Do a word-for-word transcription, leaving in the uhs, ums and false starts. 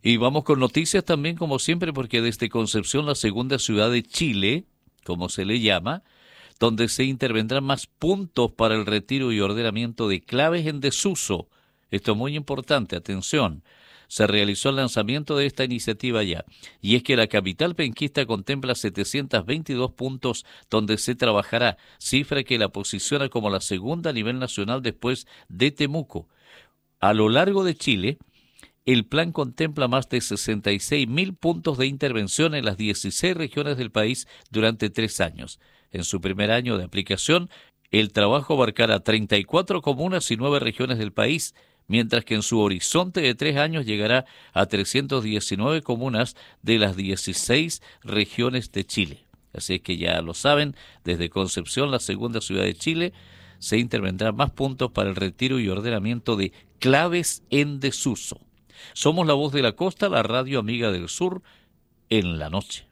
Y vamos con noticias también, como siempre, porque desde Concepción, la segunda ciudad de Chile, como se le llama, donde se intervendrán más puntos para el retiro y ordenamiento de claves en desuso. Esto es muy importante, atención. Se realizó el lanzamiento de esta iniciativa ya, y es que la capital penquista contempla setecientos veintidós puntos donde se trabajará, cifra que la posiciona como la segunda a nivel nacional después de Temuco. A lo largo de Chile, el plan contempla más de sesenta y seis mil puntos de intervención en las dieciséis regiones del país durante tres años. En su primer año de aplicación, el trabajo abarcará treinta y cuatro comunas y nueve regiones del país, mientras que en su horizonte de tres años llegará a trescientas diecinueve comunas de las dieciséis regiones de Chile. Así es que ya lo saben, desde Concepción, la segunda ciudad de Chile, se intervendrán más puntos para el retiro y ordenamiento de claves en desuso. Somos la voz de la costa, la radio amiga del sur, en la noche.